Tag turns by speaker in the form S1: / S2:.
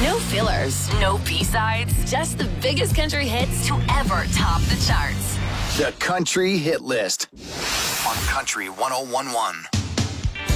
S1: No fillers, no B-sides, just the biggest country hits to ever top the charts.
S2: The Country Hit List on Country 101.1.